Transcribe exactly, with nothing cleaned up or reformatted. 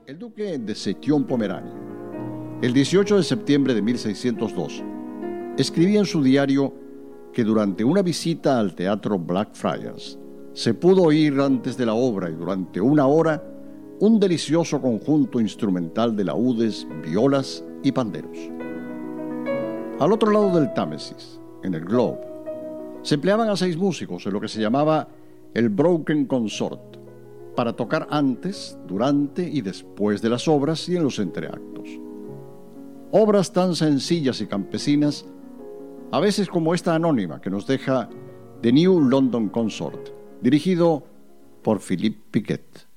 El duque de Setión-Pomerania, el dieciocho de septiembre de mil seiscientos dos, escribía en su diario que durante una visita al teatro Blackfriars se pudo oír antes de la obra y durante una hora un delicioso conjunto instrumental de laúdes, violas y panderos. Al otro lado del Támesis, en el Globe, se empleaban a seis músicos en lo que se llamaba el Broken Consort, para tocar antes, durante y después de las obras y en los entreactos. Obras tan sencillas y campesinas, a veces como esta anónima que nos deja The New London Consort, dirigido por Philippe Piquet.